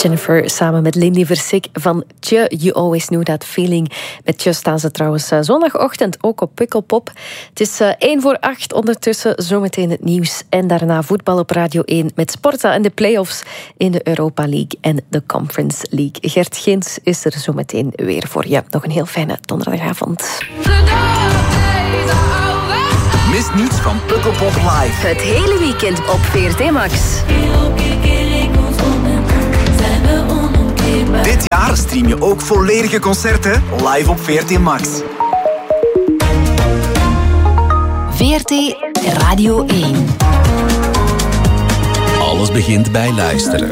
Jennifer samen met Lindy Versick van Tje, You Always Knew That Feeling. Met Tje staan ze trouwens zondagochtend ook op Pukkelpop. Het is 7:45 ondertussen, zometeen het nieuws. En daarna voetbal op Radio 1 met Sporza en de play-offs in de Europa League en de Conference League. Gert Geens is er zometeen weer voor je. Nog een heel fijne donderdagavond. Mis niets van Pukkelpop Live. Het hele weekend op VRT Max. Dit jaar stream je ook volledige concerten live op VRT Max. VRT Radio 1. Alles begint bij luisteren.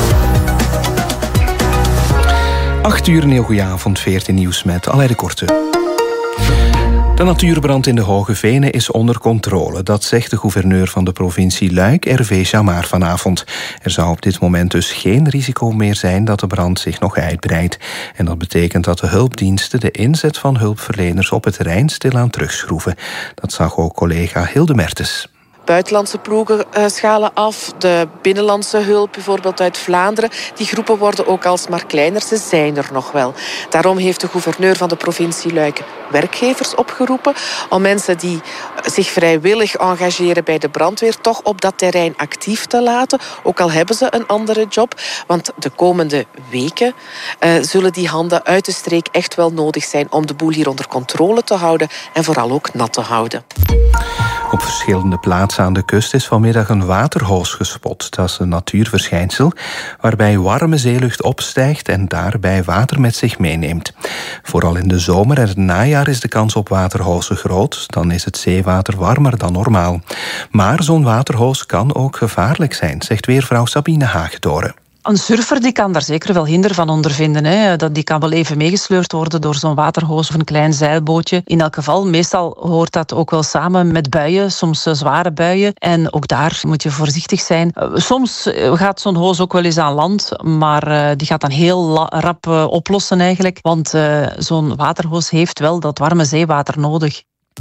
8 uur, een heel goeie avond, VRT Nieuws met Alain de Korte. De natuurbrand in de Hoge Venen is onder controle. Dat zegt de gouverneur van de provincie Luik, Hervé Jamard, vanavond. Er zou op dit moment dus geen risico meer zijn dat de brand zich nog uitbreidt. En dat betekent dat de hulpdiensten de inzet van hulpverleners op het terrein stilaan terugschroeven. Dat zag ook collega Hilde Mertens. Buitenlandse ploegen schalen af. De binnenlandse hulp, bijvoorbeeld uit Vlaanderen. Die groepen worden ook alsmaar kleiner. Ze zijn er nog wel. Daarom heeft de gouverneur van de provincie Luik werkgevers opgeroepen om mensen die zich vrijwillig engageren bij de brandweer toch op dat terrein actief te laten. Ook al hebben ze een andere job. Want de komende weken zullen die handen uit de streek echt wel nodig zijn om de boel hier onder controle te houden en vooral ook nat te houden. Op verschillende plaatsen aan de kust is vanmiddag een waterhoos gespot. Dat is een natuurverschijnsel waarbij warme zeelucht opstijgt en daarbij water met zich meeneemt. Vooral in de zomer en het najaar is de kans op waterhozen groot. Dan is het zeewater warmer dan normaal. Maar zo'n waterhoos kan ook gevaarlijk zijn, zegt weervrouw Sabine Hagedoren. Een surfer die kan daar zeker wel hinder van ondervinden. Hè. Die kan wel even meegesleurd worden door zo'n waterhoos of een klein zeilbootje. In elk geval, meestal hoort dat ook wel samen met buien, soms zware buien. En ook daar moet je voorzichtig zijn. Soms gaat zo'n hoos ook wel eens aan land, maar die gaat dan heel rap oplossen eigenlijk. Want zo'n waterhoos heeft wel dat warme zeewater nodig.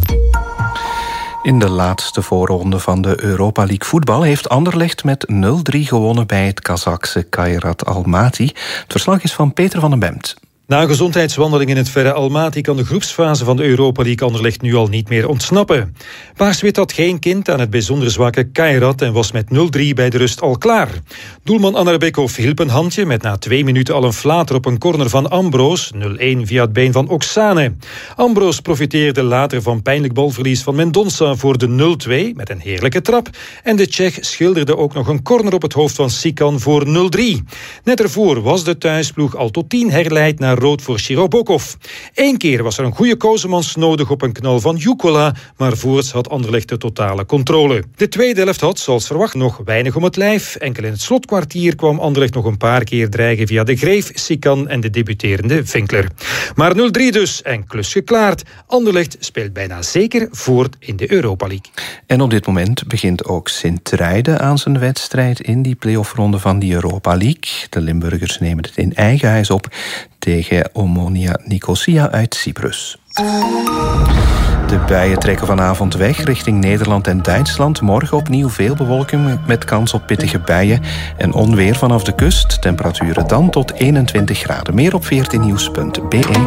In de laatste voorronde van de Europa League voetbal heeft Anderlecht met 0-3 gewonnen bij het Kazachse Kairat Almaty. Het verslag is van Peter van den Bemt. Na een gezondheidswandeling in het verre Almaty kan de groepsfase van de Europa League Anderlecht nu al niet meer ontsnappen. Paars-wit had geen kind aan het bijzonder zwakke Kairat en was met 0-3 bij de rust al klaar. Doelman Anarbekov hielp een handje met na 2 minuten al een flater op een corner van Ambros, 0-1 via het been van Oksane. Ambros profiteerde later van pijnlijk balverlies van Mendonça voor de 0-2 met een heerlijke trap. En de Tsjech schilderde ook nog een corner op het hoofd van Sikan voor 0-3. Net ervoor was de thuisploeg al tot 10 herleid naar rood voor Shirobokov. 1 keer was er een goede Kozemans nodig op een knal van Jukola, maar voorts had Anderlecht de totale controle. De tweede helft had, zoals verwacht, nog weinig om het lijf. Enkel in het slotkwartier kwam Anderlecht nog een paar keer dreigen via de Greef, Sikan en de debuterende Vinkler. Maar 0-3 dus en klus geklaard. Anderlecht speelt bijna zeker voort in de Europa League. En op dit moment begint ook Sint-Truiden aan zijn wedstrijd in die play-offronde van die Europa League. De Limburgers nemen het in eigen huis op tegen Omonia Nicosia uit Cyprus. De buien trekken vanavond weg richting Nederland en Duitsland. Morgen opnieuw veel bewolking met kans op pittige buien en onweer vanaf de kust. Temperaturen dan tot 21 graden. Meer op vrtnieuws.be.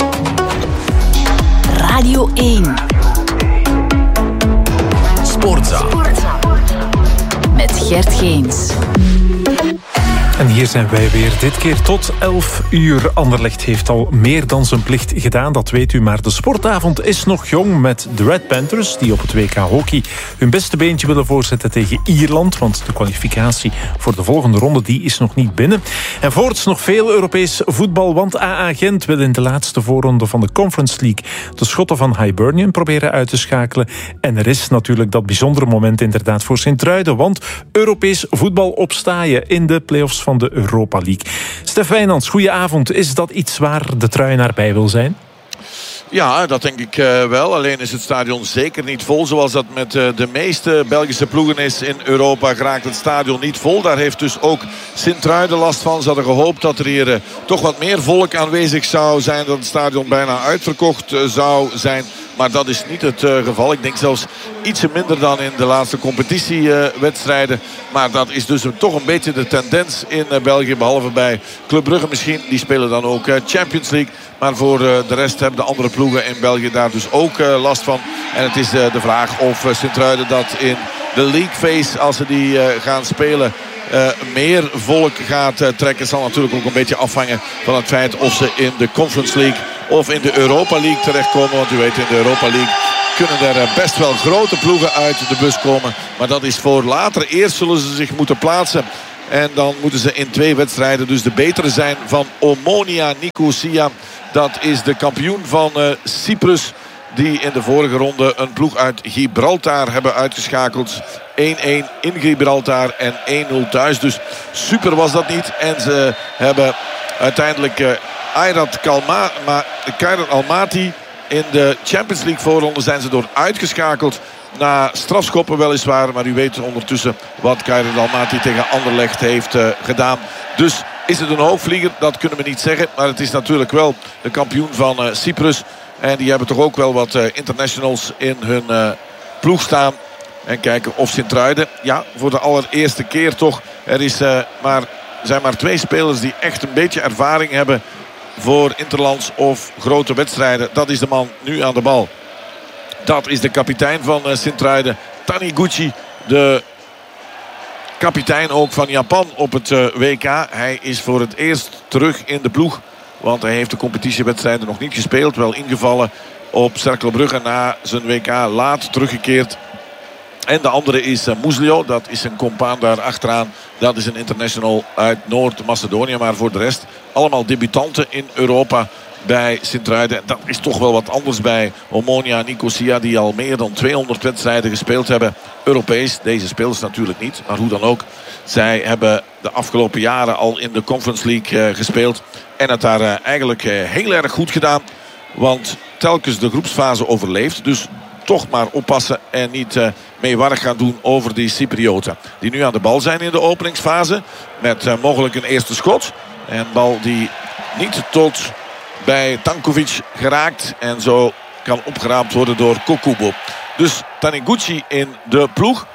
Radio 1. Sportza. Met Gert Geens. En hier zijn wij weer, dit keer tot 11 uur. Anderlecht heeft al meer dan zijn plicht gedaan, dat weet u. Maar de sportavond is nog jong met de Red Panthers, die op het WK Hockey hun beste beentje willen voorzetten tegen Ierland. Want de kwalificatie voor de volgende ronde die is nog niet binnen. En voorts nog veel Europees voetbal, want AA Gent wil in de laatste voorronde van de Conference League de Schotten van Hibernian proberen uit te schakelen. En er is natuurlijk dat bijzondere moment inderdaad voor Sint-Truiden, want Europees voetbal op Staaien in de play-offs van de Europa League. Stef Wijnands, goedenavond. Is dat iets waar de Truienaar bij wil zijn? Ja, dat denk ik wel. Alleen is het stadion zeker niet vol. Zoals dat met de meeste Belgische ploegen is in Europa, geraakt het stadion niet vol. Daar heeft dus ook Sint-Truiden last van. Ze hadden gehoopt dat er hier toch wat meer volk aanwezig zou zijn. Dat het stadion bijna uitverkocht zou zijn. Maar dat is niet het geval. Ik denk zelfs ietsje minder dan in de laatste competitiewedstrijden. Maar dat is dus toch een beetje de tendens in België. Behalve bij Club Brugge misschien. Die spelen dan ook Champions League. Maar voor de rest hebben de andere ploegen in België daar dus ook last van. En het is de vraag of Sint-Truiden dat in de League Phase, als ze die gaan spelen, meer volk gaat trekken. Zal natuurlijk ook een beetje afhangen van het feit of ze in de Conference League of in de Europa League terechtkomen. Want u weet, in de Europa League kunnen er best wel grote ploegen uit de bus komen. Maar dat is voor later. Eerst zullen ze zich moeten plaatsen. En dan moeten ze in 2 wedstrijden dus de betere zijn van Omonia Nicosia. Dat is de kampioen van Cyprus. Die in de vorige ronde een ploeg uit Gibraltar hebben uitgeschakeld. 1-1 in Gibraltar en 1-0 thuis. Dus super was dat niet. En ze hebben uiteindelijk Khairat Almaty in de Champions League voorronde zijn ze door uitgeschakeld. Na strafschoppen weliswaar. Maar u weet ondertussen wat Khairat Almaty tegen Anderlecht heeft gedaan. Dus is het een hoogvlieger? Dat kunnen we niet zeggen. Maar het is natuurlijk wel de kampioen van Cyprus. En die hebben toch ook wel wat internationals in hun ploeg staan. En kijken of Sint-Truiden, ja, voor de allereerste keer toch. Er zijn maar 2 spelers die echt een beetje ervaring hebben voor interlands of grote wedstrijden. Dat is de man nu aan de bal. Dat is de kapitein van Sint-Truiden, Taniguchi. De kapitein ook van Japan op het WK. Hij is voor het eerst terug in de ploeg. Want hij heeft de competitiewedstrijden nog niet gespeeld. Wel ingevallen op Cercle Brugge na zijn WK, laat teruggekeerd. En de andere is Muslio. Dat is een compaan daar achteraan. Dat is een international uit Noord-Macedonië. Maar voor de rest allemaal debutanten in Europa bij Sint-Truiden. Dat is toch wel wat anders bij Omonia Nicosia, die al meer dan 200 wedstrijden gespeeld hebben. Europees. Deze spelers natuurlijk niet. Maar hoe dan ook. Zij hebben de afgelopen jaren al in de Conference League gespeeld. En het daar eigenlijk heel erg goed gedaan. Want telkens de groepsfase overleeft. Dus toch maar oppassen en niet meewarig gaan doen over die Cyprioten. Die nu aan de bal zijn in de openingsfase. Met mogelijk een eerste schot. En bal die niet tot bij Tankovic geraakt. En zo kan opgeraapt worden door Kokubo. Dus Taniguchi in de ploeg.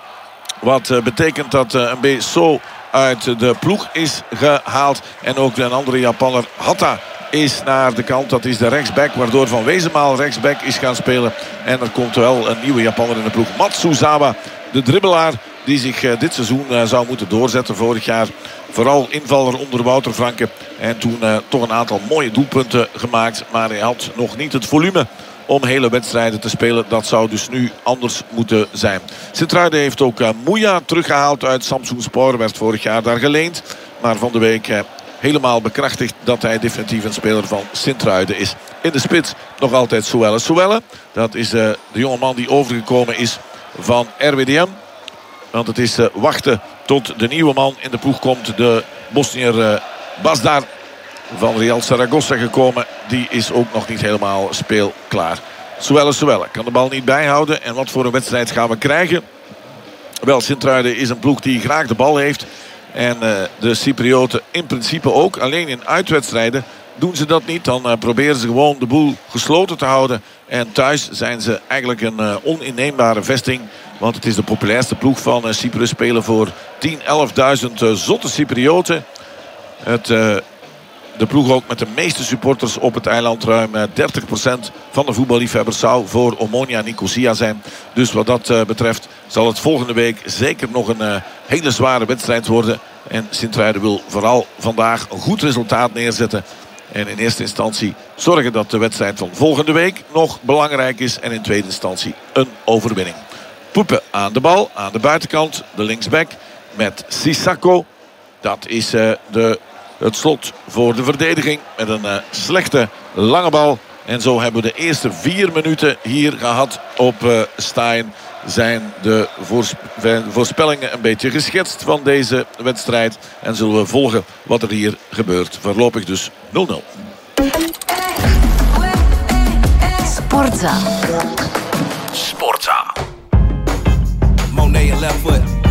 Wat betekent dat Mbeso uit de ploeg is gehaald. En ook een andere Japanner, Hatta, is naar de kant. Dat is de rechtsback, waardoor Van Wezenmaal rechtsback is gaan spelen. En er komt wel een nieuwe Japanner in de ploeg. Matsuzawa, de dribbelaar, die zich dit seizoen zou moeten doorzetten. Vorig jaar vooral invaller onder Wouter Franke. En toen toch een aantal mooie doelpunten gemaakt. Maar hij had nog niet het volume om hele wedstrijden te spelen. Dat zou dus nu anders moeten zijn. Sint-Truiden heeft ook Mouya teruggehaald uit Samsunspor. Werd vorig jaar daar geleend. Maar van de week helemaal bekrachtigd dat hij definitief een speler van Sint-Truiden is. In de spits nog altijd Souelle. Souelle, dat is de jongeman die overgekomen is van RWDM. Want het is wachten tot de nieuwe man in de ploeg komt. De Bosnier Basdar van Real Zaragoza gekomen. Die is ook nog niet helemaal speelklaar. Souelle kan de bal niet bijhouden. En wat voor een wedstrijd gaan we krijgen? Wel, Sint-Truiden is een ploeg die graag de bal heeft. En de Cyprioten in principe ook. Alleen in uitwedstrijden doen ze dat niet. Dan proberen ze gewoon de boel gesloten te houden. En thuis zijn ze eigenlijk een oninneembare vesting. Want het is de populairste ploeg van Cyprus. Spelen voor 10.000, 11.000 zotte Cyprioten. De ploeg ook met de meeste supporters op het eiland. Ruim 30% van de voetballiefhebbers zou voor Omonia Nicosia zijn. Dus wat dat betreft zal het volgende week zeker nog een hele zware wedstrijd worden. En Sint-Truiden wil vooral vandaag een goed resultaat neerzetten. En in eerste instantie zorgen dat de wedstrijd van volgende week nog belangrijk is. En in tweede instantie een overwinning. Poepen aan de bal, aan de buitenkant. De linksback met Sissako. Dat is het slot voor de verdediging. Met een slechte lange bal. En zo hebben we de eerste 4 minuten hier gehad op Stein. Zijn de voorspellingen een beetje geschetst van deze wedstrijd. En zullen we volgen wat er hier gebeurt. Voorlopig dus 0-0. Sportza. Monet and left foot.